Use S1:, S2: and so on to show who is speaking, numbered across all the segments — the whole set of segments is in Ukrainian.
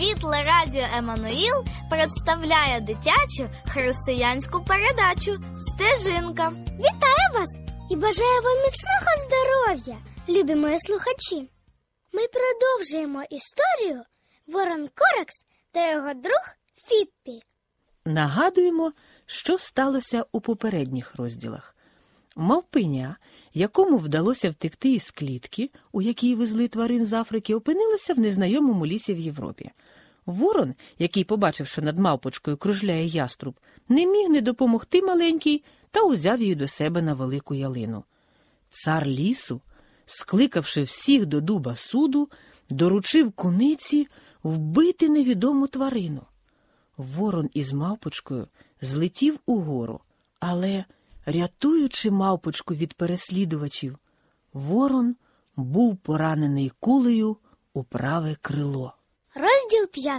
S1: Світле радіо Еммануїл представляє дитячу християнську передачу «Стежинка».
S2: Вітаю вас і бажаю вам міцного здоров'я, любі мої слухачі. Ми продовжуємо історію Ворон Коракс та його друг Фіппі.
S3: Нагадуємо, що сталося у попередніх розділах. Мавпеня, якому вдалося втекти із клітки, у якій везли тварин з Африки, опинилося в незнайомому лісі в Європі. Ворон, який побачив, що над мавпочкою кружляє яструб, не міг не допомогти маленькій та узяв її до себе на велику ялину. Цар лісу, скликавши всіх до дуба суду, доручив куниці вбити невідому тварину. Ворон із мавпочкою злетів угору, але, рятуючи мавпочку від переслідувачів, ворон був поранений кулею у праве крило.
S2: Розділ 5.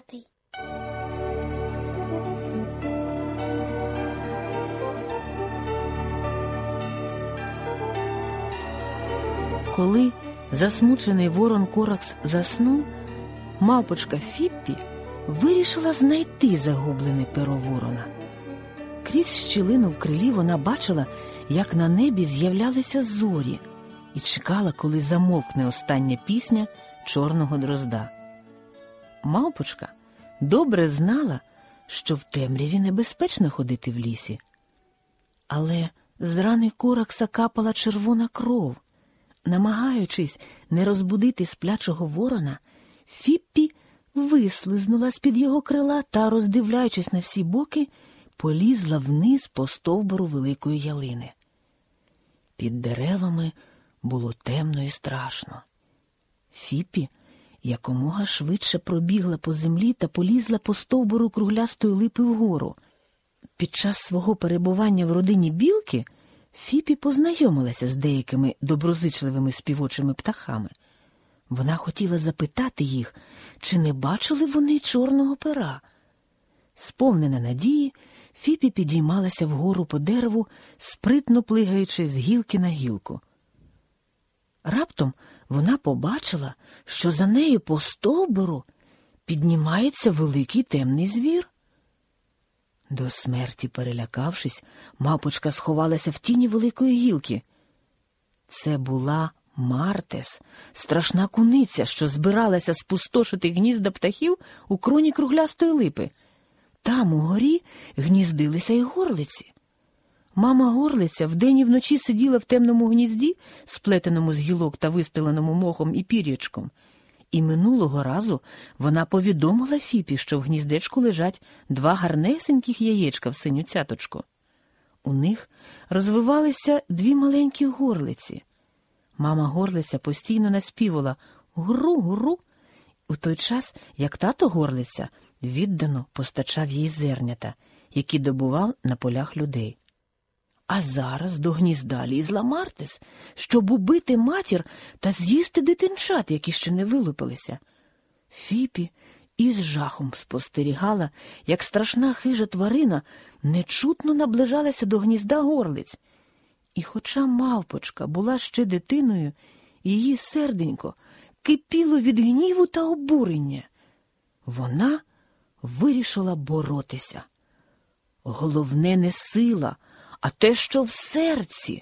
S3: Коли засмучений ворон Коракс заснув, мавпочка Фіппі вирішила знайти загублене перо ворона. Крізь щілину в крилі вона бачила, як на небі з'являлися зорі, і чекала, коли замовкне остання пісня чорного дрозда. Мавпочка добре знала, що в темряві небезпечно ходити в лісі. Але з рани Коракса капала червона кров. Намагаючись не розбудити сплячого ворона, Фіппі вислизнула з-під його крила та, роздивляючись на всі боки, полізла вниз по стовбуру великої ялини. Під деревами було темно і страшно. Фіппі якомога швидше пробігла по землі та полізла по стовбуру круглястої липи вгору. Під час свого перебування в родині білки Фіппі познайомилася з деякими доброзичливими співочими птахами. Вона хотіла запитати їх, чи не бачили вони чорного пера. Сповнена надії, Фіппі підіймалася вгору по дереву, спритно плигаючи з гілки на гілку. Раптом вона побачила, що за нею по стовбуру піднімається великий темний звір. До смерті перелякавшись, мавпочка сховалася в тіні великої гілки. Це була Мартес, страшна куниця, що збиралася спустошити гнізда птахів у кроні круглястої липи. Там угорі гніздилися й горлиці. Мама горлиця вдень і вночі сиділа в темному гнізді, сплетеному з гілок та вистеленому мохом і пір'ячком. І минулого разу вона повідомила Фіппі, що в гніздечку лежать 2 гарнесеньких яєчка в синю цяточку. У них розвивалися 2 маленькі горлиці. Мама горлиця постійно наспівала «гуру-гуру», у той час, як тато горлиця віддано постачав їй зернята, які добував на полях людей. А зараз до гнізда лізла Мартес, щоб убити матір та з'їсти дитинчат, які ще не вилупилися. Фіппі із жахом спостерігала, як страшна хижа тварина нечутно наближалася до гнізда горлиць. І хоча мавпочка була ще дитиною, її серденько кипіло від гніву та обурення. Вона вирішила боротися. Головне не сила, а те, що в серці.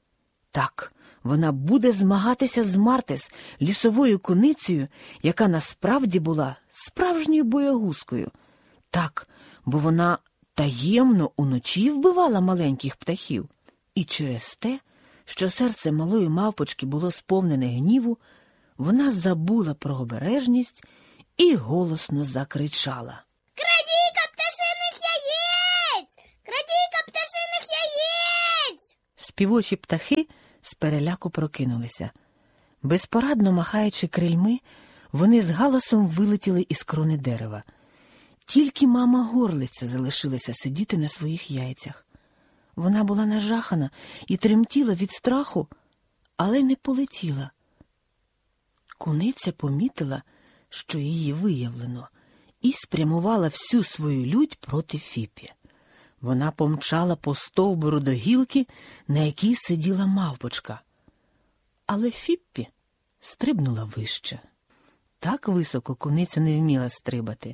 S3: Так, вона буде змагатися з Мартес, лісовою куницею, яка насправді була справжньою боягузкою. Так, бо вона таємно уночі вбивала маленьких птахів. І через те, що серце малої мавпочки було сповнене гніву, вона забула про обережність і голосно закричала.
S2: Крадійка пташиних яєць! Крадійка пташиних яєць!
S3: Співочі птахи з переляку прокинулися. Безпорадно махаючи крильми, вони з галасом вилетіли із крони дерева. Тільки мама горлиця залишилася сидіти на своїх яйцях. Вона була нажахана і тремтіла від страху, але не полетіла. Куниця помітила, що її виявлено, і спрямувала всю свою лють проти Фіппі. Вона помчала по стовбуру до гілки, на якій сиділа мавпочка. Але Фіппі стрибнула вище. Так високо куниця не вміла стрибати.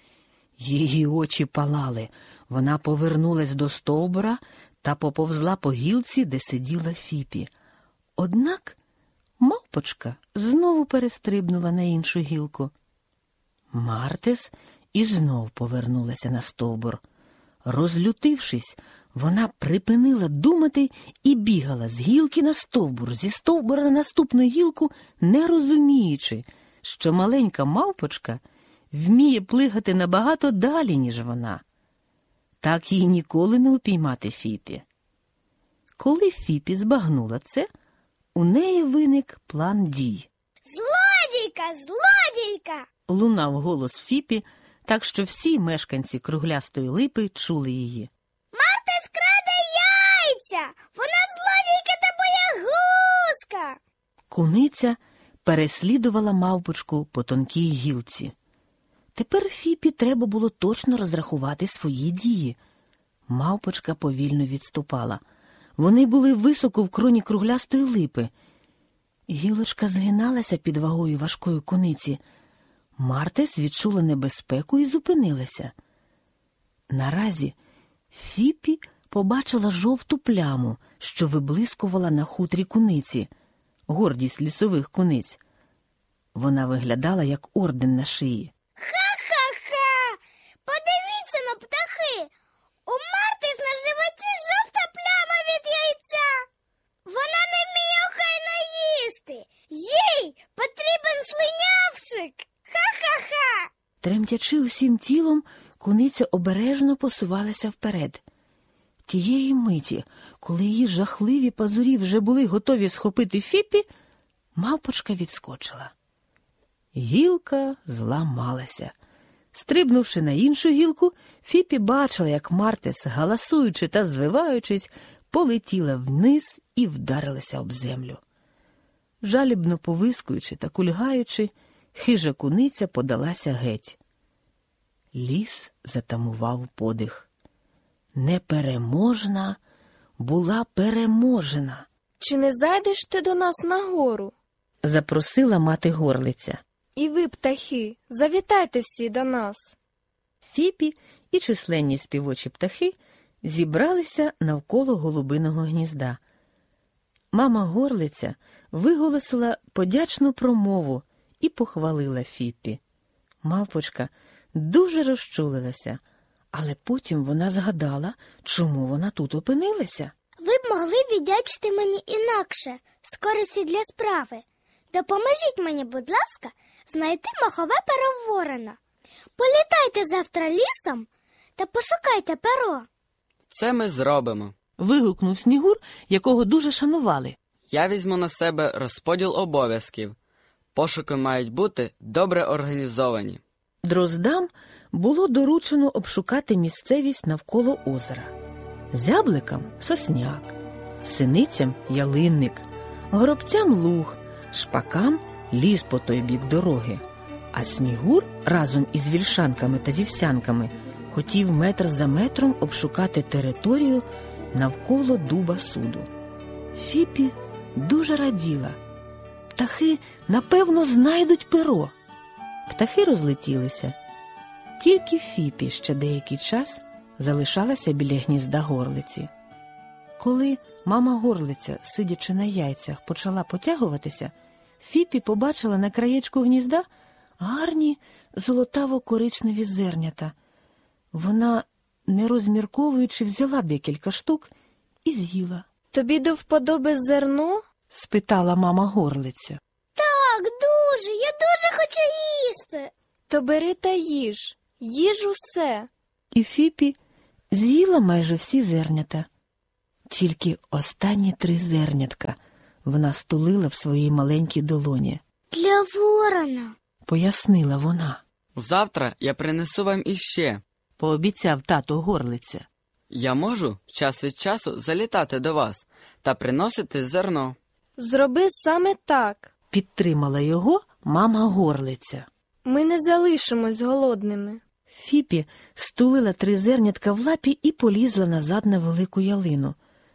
S3: Її очі палали. Вона повернулась до стовбура та поповзла по гілці, де сиділа Фіпі. Однак мавпочка знову перестрибнула на іншу гілку. Мартес і знов повернулася на стовбур. Розлютившись, вона припинила думати і бігала з гілки на стовбур, зі стовбура на наступну гілку, не розуміючи, що маленька мавпочка вміє плигати набагато далі, ніж вона. Так їй ніколи не упіймати Фіпі. Коли Фіпі збагнула це, у неї виник план дій.
S2: Злодійка! Злодійка!
S3: Лунав голос Фіпі, так що всі мешканці Круглястої липи чули її.
S2: Мартес краде яйця! Вона злодійка та боягузка!
S3: Куниця переслідувала мавпочку по тонкій гілці. Тепер Фіпі треба було точно розрахувати свої дії. Мавпочка повільно відступала. Вони були високо в кроні Круглястої липи. Гілочка згиналася під вагою важкої куниці. Мартес відчула небезпеку і зупинилася. Наразі Фіпі побачила жовту пляму, що виблискувала на хутрі куниці, гордість лісових куниць. Вона виглядала як орден на шиї.
S2: Ха-ха-ха! Подивіться на птахи! У Мартес на животі жовта пляма від яйця! Вона не вміє охайно їсти! Їй потрібен слинявчик! Ха-ха-ха!
S3: Тремтячи усім тілом, куниця обережно посувалася вперед. Тієї миті, коли її жахливі пазурі вже були готові схопити Фіпі, мавпочка відскочила. Гілка зламалася. Стрибнувши на іншу гілку, Фіпі бачила, як Мартес, галасуючи та звиваючись, полетіла вниз і вдарилася об землю. Жалібно повискуючи та кульгаючи, хижа куниця подалася геть. Ліс затамував подих. Непереможна була переможена.
S4: Чи не зайдеш ти до нас нагору?
S3: Запросила мати горлиця.
S4: І ви, птахи, завітайте всі до нас.
S3: Фіпі і численні співочі птахи зібралися навколо голубиного гнізда. Мама горлиця виголосила подячну промову і похвалила Фіпі. Мавпочка дуже розчулилася, але потім вона згадала, чому вона тут опинилася.
S2: Ви б могли віддячити мені інакше, з користі для справи. Допоможіть мені, будь ласка, знайти махове перо ворона. Політайте завтра лісом та пошукайте перо.
S5: Це ми зробимо.
S3: Вигукнув Снігур, якого дуже шанували.
S5: Я візьму на себе розподіл обов'язків. Пошуки мають бути добре організовані.
S3: Дроздам було доручено обшукати місцевість навколо озера. Зябликам – сосняк, синицям – ялинник, горобцям – луг, шпакам – ліс по той бік дороги. А Снігур разом із вільшанками та вівсянками хотів метр за метром обшукати територію навколо дуба суду. Фіпі дуже раділа. Птахи, напевно, знайдуть перо. Птахи розлетілися. Тільки Фіпі ще деякий час залишалася біля гнізда горлиці. Коли мама горлиця, сидячи на яйцях, почала потягуватися, Фіпі побачила на краєчку гнізда гарні золотаво-коричневі зернята. Вона, не розмірковуючи, взяла декілька штук і з'їла.
S4: Тобі до вподоби зерно?
S3: Спитала мама горлиця.
S2: Так, дуже, я дуже хочу їсти.
S4: То бери та їж. Їж усе.
S3: І Фіпі з'їла майже всі зернята. Тільки останні 3 зернятка вона стулила в своїй маленькій долоні.
S2: Для ворона.
S3: Пояснила вона.
S5: Завтра я принесу вам іще.
S3: Пообіцяв тато горлиця.
S5: Я можу час від часу залітати до вас та приносити зерно.
S4: Зроби саме так.
S3: Підтримала його мама горлиця.
S4: Ми не залишимось голодними.
S3: Фіпі стулила 3 зернятка в лапі і полізла назад на велику ялину.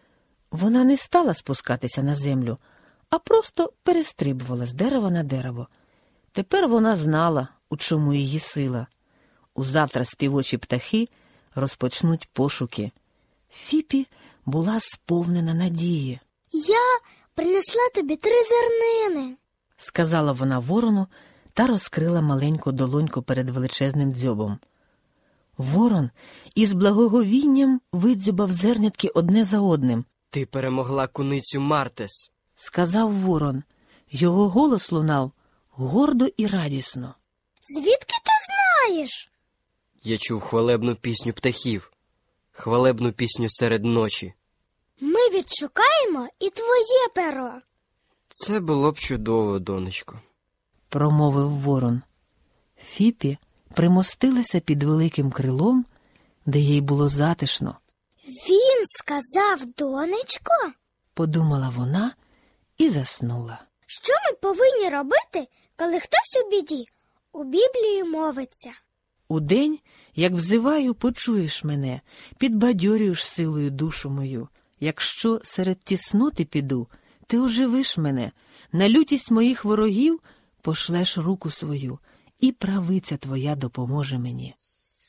S3: Вона не стала спускатися на землю, а просто перестрибувала з дерева на дерево. Тепер вона знала, у чому її сила. Узавтра співочі птахи розпочнуть пошуки. Фіпі була сповнена надії.
S2: Я принесла тобі 3 зернини.
S3: Сказала вона ворону та розкрила маленьку долоньку перед величезним дзьобом. Ворон із благоговінням видзьобав зернятки одне за одним.
S6: Ти перемогла куницю Мартес.
S3: Сказав ворон. Його голос лунав гордо і радісно.
S2: Звідки ти знаєш?
S6: Я чув хвалебну пісню птахів, хвалебну пісню серед ночі.
S2: Ми відшукаємо і твоє перо.
S6: Це було б чудово, донечко.
S3: Промовив ворон. Фіпі примостилася під великим крилом, де їй було затишно.
S2: Він сказав, донечко?
S3: Подумала вона і заснула.
S2: Що ми повинні робити, коли хтось у біді? У Біблії мовиться.
S3: Удень, як взиваю, почуєш мене, підбадьорюєш силою душу мою. Якщо серед тісноти піду, ти оживиш мене, на лютість моїх ворогів пошлеш руку свою, і правиця твоя допоможе мені.